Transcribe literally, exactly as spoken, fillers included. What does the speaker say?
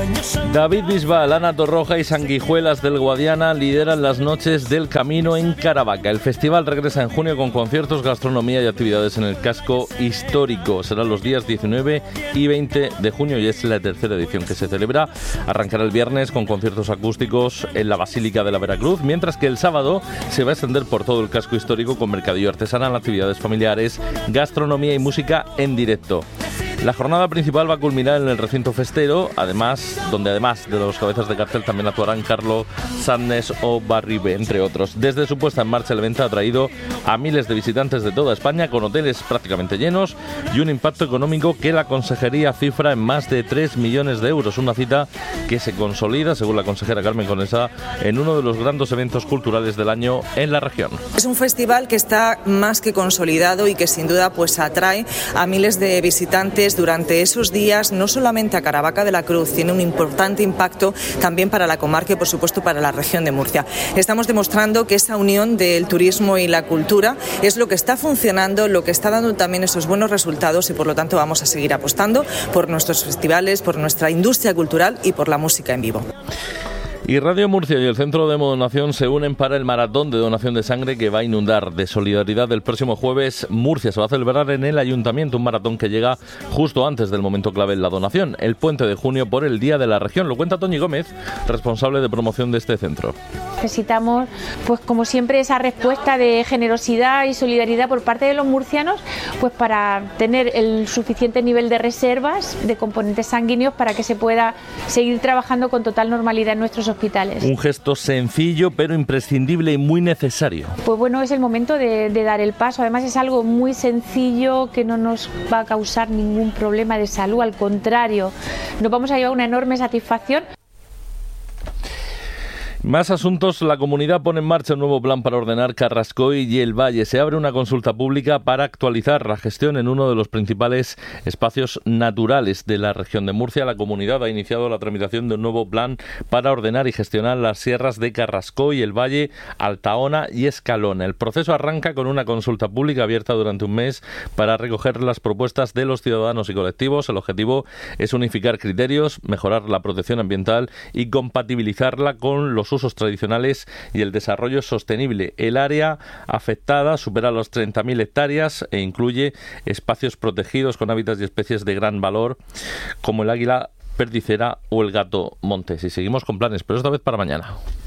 David Bisbal, Ana Torroja y Sanguijuelas del Guadiana lideran las noches del Camino en Caravaca. El festival regresa en junio con conciertos, gastronomía y actividades en el casco histórico. Serán los días diecinueve y veinte de junio y es la tercera edición que se celebra. Arrancará el viernes con conciertos acústicos en la Basílica de la Veracruz, mientras que el sábado se va a extender por todo el casco histórico con mercadillo artesanal, actividades familiares, gastronomía y música en directo. La jornada principal va a culminar en el recinto festero, además, donde además de los cabezas de cartel también actuarán Carlo Sadness o Barribe, entre otros. Desde su puesta en marcha, el evento ha traído a miles de visitantes de toda España, con hoteles prácticamente llenos y un impacto económico que la consejería cifra en más de tres millones de euros. Una cita que se consolida, según la consejera Carmen Conesa, en uno de los grandes eventos culturales del año en la región. Es un festival que está más que consolidado y que sin duda pues atrae a miles de visitantes durante esos días, no solamente a Caravaca de la Cruz, tiene un importante impacto también para la comarca y por supuesto para la región de Murcia. Estamos demostrando que esa unión del turismo y la cultura es lo que está funcionando, lo que está dando también esos buenos resultados y por lo tanto vamos a seguir apostando por nuestros festivales, por nuestra industria cultural y por la música en vivo. Y Radio Murcia y el Centro de Donación se unen para el maratón de donación de sangre que va a inundar de solidaridad el próximo jueves. Murcia se va a celebrar en el Ayuntamiento, un maratón que llega justo antes del momento clave en la donación, el puente de junio por el Día de la Región. Lo cuenta Toñi Gómez, responsable de promoción de este centro. Necesitamos, pues como siempre, esa respuesta de generosidad y solidaridad por parte de los murcianos, pues para tener el suficiente nivel de reservas de componentes sanguíneos para que se pueda seguir trabajando con total normalidad en nuestros hospitales. Un gesto sencillo pero imprescindible y muy necesario. Pues bueno, es el momento de, de dar el paso. Además es algo muy sencillo que no nos va a causar ningún problema de salud, al contrario, nos vamos a llevar una enorme satisfacción. Más asuntos. La comunidad pone en marcha un nuevo plan para ordenar Carrascoy y el Valle. Se abre una consulta pública para actualizar la gestión en uno de los principales espacios naturales de la región de Murcia. La comunidad ha iniciado la tramitación de un nuevo plan para ordenar y gestionar las sierras de Carrascoy, el Valle, Altaona y Escalona. El proceso arranca con una consulta pública abierta durante un mes para recoger las propuestas de los ciudadanos y colectivos. El objetivo es unificar criterios, mejorar la protección ambiental y compatibilizarla con los usos tradicionales y el desarrollo sostenible. El área afectada supera los treinta mil hectáreas e incluye espacios protegidos con hábitats y especies de gran valor como el águila perdicera o el gato montés. Y seguimos con planes, pero esta vez para mañana.